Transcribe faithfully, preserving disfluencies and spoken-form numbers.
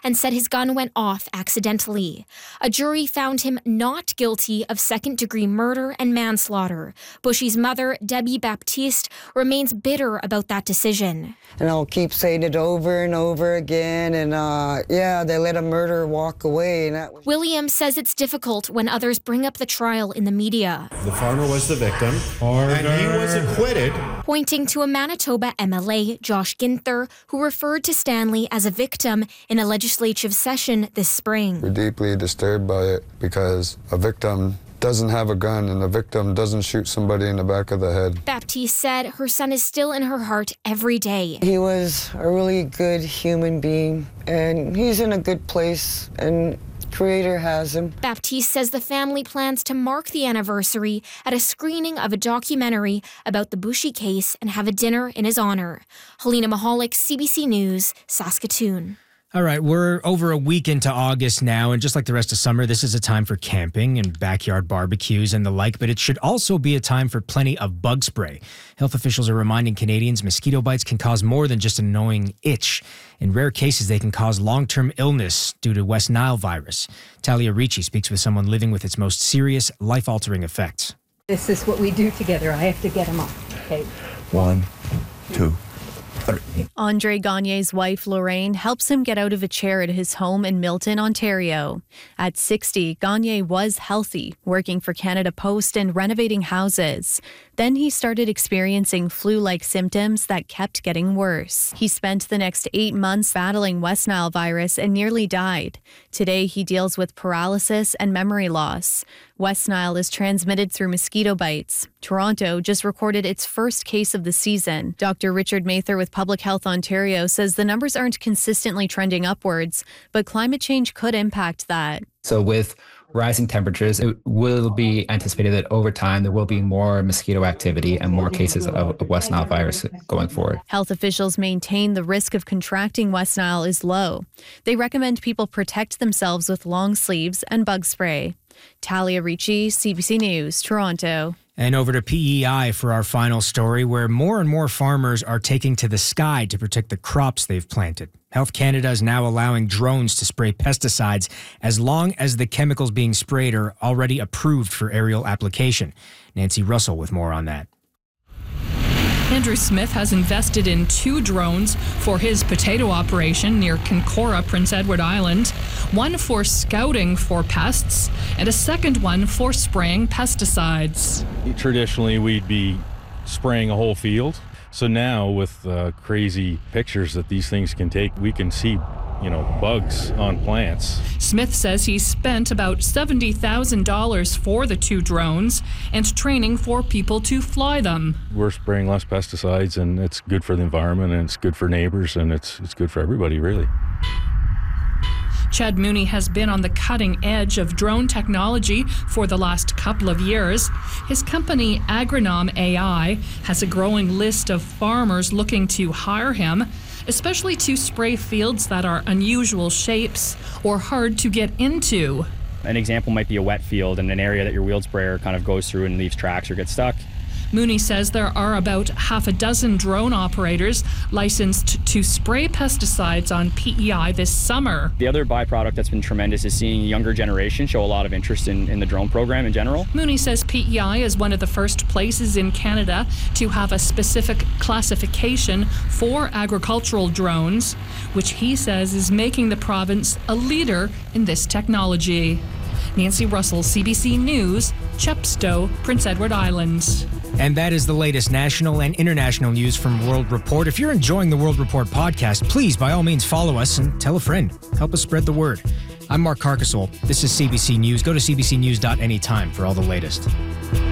and said his gun went off accidentally. A jury found him not guilty of second-degree murder and manslaughter. Bushy's mother, Debbie Baptiste, remains bitter about that decision. And I'll keep saying it over and over again, and uh, yeah, they let a murderer walk away. And that was... Williams says it's difficult when others bring up the trial in the media. The farmer was the victim, and he was acquitted. Pointing to a Manitoba M L A, Josh Ginther, who referred to Stanley as a victim in a legislative session this spring. We're deeply disturbed by it because a victim doesn't have a gun and the victim doesn't shoot somebody in the back of the head. Baptiste said her son is still in her heart every day. He was a really good human being, and he's in a good place, and Creator has him. Baptiste says the family plans to mark the anniversary at a screening of a documentary about the Bushy case and have a dinner in his honor. Helena Mahalik, C B C News, Saskatoon. All right, we're over a week into August now, and just like the rest of summer, this is a time for camping and backyard barbecues and the like, but it should also be a time for plenty of bug spray. Health officials are reminding Canadians mosquito bites can cause more than just an annoying itch. In rare cases, they can cause long-term illness due to West Nile virus. Talia Ricci speaks with someone living with its most serious, life-altering effects. This is what we do together. I have to get them up. Okay. One, two. Andre Gagne's wife, Lorraine, helps him get out of a chair at his home in Milton, Ontario. At sixty, Gagne was healthy, working for Canada Post and renovating houses. Then he started experiencing flu-like symptoms that kept getting worse. He spent the next eight months battling West Nile virus and nearly died. Today, he deals with paralysis and memory loss. West Nile is transmitted through mosquito bites. Toronto just recorded its first case of the season. Doctor Richard Mather with Public Health Ontario says the numbers aren't consistently trending upwards, but climate change could impact that. So with rising temperatures, it will be anticipated that over time there will be more mosquito activity and more cases of West Nile virus going forward. Health officials maintain the risk of contracting West Nile is low. They recommend people protect themselves with long sleeves and bug spray. Talia Ricci, C B C News, Toronto. And over to P E I for our final story, where more and more farmers are taking to the sky to protect the crops they've planted. Health Canada is now allowing drones to spray pesticides as long as the chemicals being sprayed are already approved for aerial application. Nancy Russell with more on that. Andrew Smith has invested in two drones for his potato operation near Kincora, Prince Edward Island, one for scouting for pests and a second one for spraying pesticides. Traditionally, we'd be spraying a whole field. So now with uh, crazy pictures that these things can take, we can see, you know, bugs on plants. Smith says he spent about seventy thousand dollars for the two drones and training for people to fly them. We're spraying less pesticides, and it's good for the environment, and it's good for neighbors, and it's it's good for everybody, really. Chad Mooney has been on the cutting edge of drone technology for the last couple of years. His company, Agronom A I, has a growing list of farmers looking to hire him, especially to spray fields that are unusual shapes or hard to get into. An example might be a wet field and an area that your wheeled sprayer kind of goes through and leaves tracks or gets stuck. Mooney says there are about half a dozen drone operators licensed to spray pesticides on P E I this summer. The other byproduct that's been tremendous is seeing younger generation show a lot of interest in, in the drone program in general. Mooney says P E I is one of the first places in Canada to have a specific classification for agricultural drones, which he says is making the province a leader in this technology. Nancy Russell, C B C News, Chepstow, Prince Edward Island. And that is the latest national and international news from World Report. If you're enjoying the World Report podcast, please, by all means, follow us and tell a friend. Help us spread the word. I'm Mark Carcasole. This is C B C News. Go to c b c news dot anytime for all the latest.